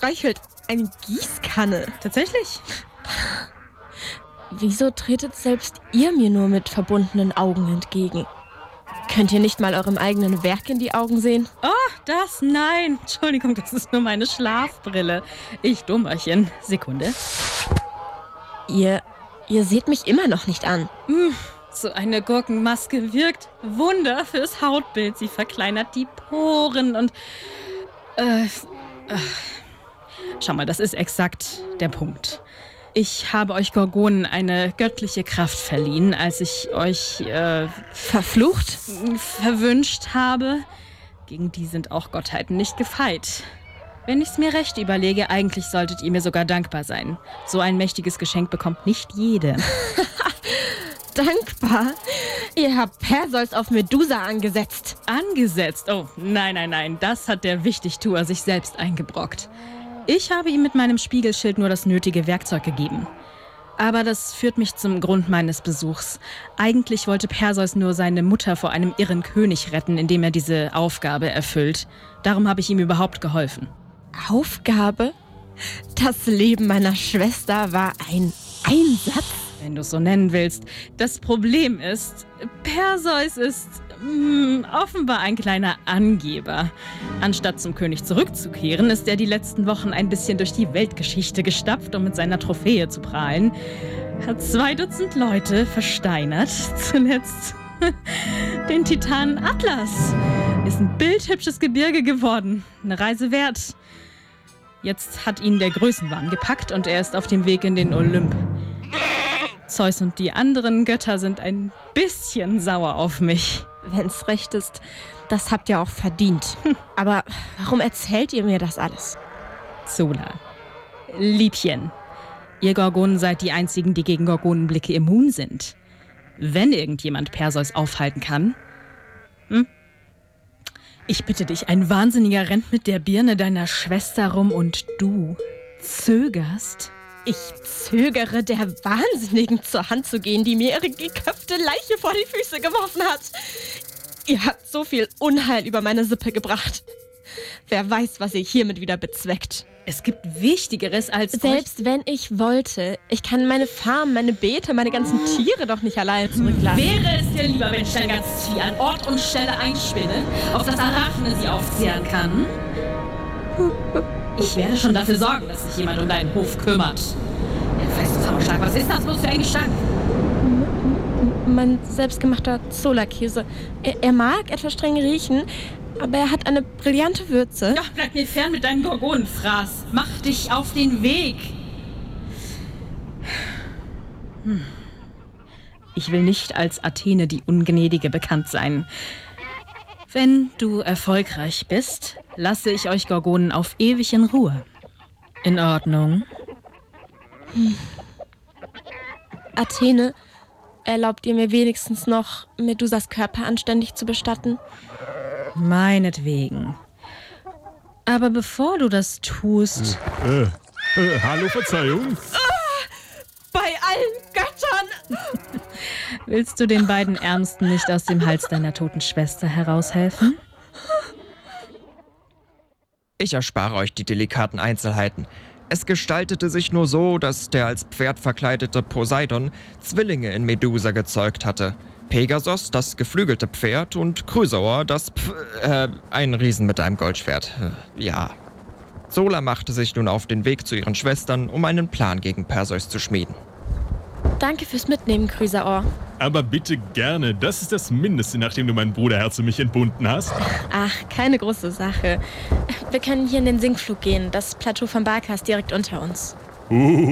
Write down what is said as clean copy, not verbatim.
streichelt eine Gießkanne. Tatsächlich? Wieso tretet selbst ihr mir nur mit verbundenen Augen entgegen? Könnt ihr nicht mal eurem eigenen Werk in die Augen sehen? Oh, nein. Entschuldigung, das ist nur meine Schlafbrille. Ich Dummerchen. Sekunde. Ihr seht mich immer noch nicht an. So eine Gurkenmaske wirkt Wunder fürs Hautbild. Sie verkleinert die Poren und... Schau mal, das ist exakt der Punkt. Ich habe euch Gorgonen eine göttliche Kraft verliehen, als ich euch Verflucht? verwünscht habe. Gegen die sind auch Gottheiten nicht gefeit. Wenn ich's mir recht überlege, eigentlich solltet ihr mir sogar dankbar sein. So ein mächtiges Geschenk bekommt nicht jede. Dankbar? Ihr habt Perseus auf Medusa angesetzt. Angesetzt? Oh, nein. Das hat der Wichtigtuer sich selbst eingebrockt. Ich habe ihm mit meinem Spiegelschild nur das nötige Werkzeug gegeben. Aber das führt mich zum Grund meines Besuchs. Eigentlich wollte Perseus nur seine Mutter vor einem irren König retten, indem er diese Aufgabe erfüllt. Darum habe ich ihm überhaupt geholfen. Aufgabe? Das Leben meiner Schwester war ein Einsatz? Wenn du es so nennen willst. Das Problem ist, Perseus ist offenbar ein kleiner Angeber. Anstatt zum König zurückzukehren, ist er die letzten Wochen ein bisschen durch die Weltgeschichte gestapft, um mit seiner Trophäe zu prahlen. Hat 2 Dutzend Leute versteinert. Zuletzt den Titanen Atlas. Ist ein bildhübsches Gebirge geworden. Eine Reise wert. Jetzt hat ihn der Größenwahn gepackt und er ist auf dem Weg in den Olymp. Zeus und die anderen Götter sind ein bisschen sauer auf mich. Wenn's recht ist, das habt ihr auch verdient. Aber warum erzählt ihr mir das alles? Zola. Liebchen. Ihr Gorgonen seid die einzigen, die gegen Gorgonenblicke immun sind. Wenn irgendjemand Perseus aufhalten kann. Ich bitte dich, ein Wahnsinniger rennt mit der Birne deiner Schwester rum und du zögerst? Ich zögere, der Wahnsinnigen zur Hand zu gehen, die mir ihre geköpfte Leiche vor die Füße geworfen hat. Ihr habt so viel Unheil über meine Sippe gebracht. Wer weiß, was ihr hiermit wieder bezweckt. Es gibt Wichtigeres als... Selbst wenn ich wollte, ich kann meine Farm, meine Beete, meine ganzen Tiere doch nicht alleine zurücklassen. Wäre es dir lieber, wenn ich dein ganzes Vieh an Ort und Stelle einspinne, auf das Arachne sie aufzehren kann? Ich werde schon dafür sorgen, dass sich jemand um deinen Hof kümmert. Fester Zauberschlag, was ist das bloß für ein Gestank? Mein selbstgemachter Zola-Käse. Er mag etwas streng riechen, aber er hat eine brillante Würze. Ja, bleib mir fern mit deinem Gorgonenfraß. Mach dich auf den Weg. Ich will nicht als Athene die Ungnädige bekannt sein. Wenn du erfolgreich bist, lasse ich euch Gorgonen auf ewig in Ruhe. In Ordnung? Athene, erlaubt ihr mir wenigstens noch, Medusas Körper anständig zu bestatten? Meinetwegen. Aber bevor du das tust... Hallo, Verzeihung? Bei allen Göttern! Willst du den beiden Ärmsten nicht aus dem Hals deiner toten Schwester heraushelfen? Ich erspare euch die delikaten Einzelheiten. Es gestaltete sich nur so, dass der als Pferd verkleidete Poseidon Zwillinge in Medusa gezeugt hatte. Pegasos, das geflügelte Pferd, und Chrysaor, ein Riesen mit einem Goldschwert. Ja. Zola machte sich nun auf den Weg zu ihren Schwestern, um einen Plan gegen Perseus zu schmieden. Danke fürs Mitnehmen, Chrysaor. Aber bitte gerne, das ist das Mindeste, nachdem du mein Bruderherz und mich entbunden hast. Ach, keine große Sache. Wir können hier in den Sinkflug gehen. Das Plateau von Barkas direkt unter uns.